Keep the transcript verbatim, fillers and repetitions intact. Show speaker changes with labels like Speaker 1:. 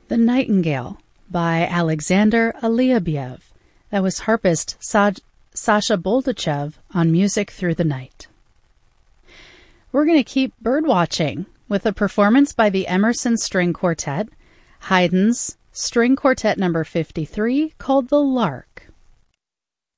Speaker 1: The Nightingale by Alexander Aliabiev. That was harpist Sa- Sasha Boldachev on Music Through the Night. We're going to keep birdwatching with a performance by the Emerson String Quartet, Haydn's String Quartet number fifty-three, called The Lark.